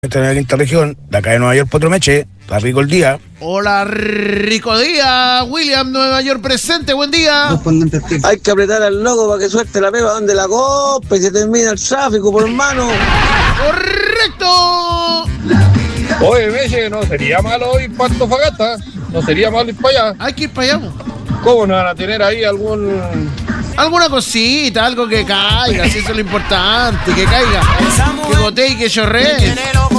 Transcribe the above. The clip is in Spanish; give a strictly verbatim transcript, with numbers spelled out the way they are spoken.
En la quinta región, de acá de Nueva York, Potro Meche, está rico el día. Hola, rico día, William, Nueva York presente, buen día. Hay que apretar al loco para que suelte la peba donde la copa y se termina el tráfico, por hermano. ¡Correcto! Oye, Meche, no sería malo ir para Antofagasta, no sería malo ir para allá. Hay que ir para allá. ¿Cómo no van a tener ahí algún... Alguna cosita, algo que caiga, si eso es lo importante, que caiga, que gotee y que chorree.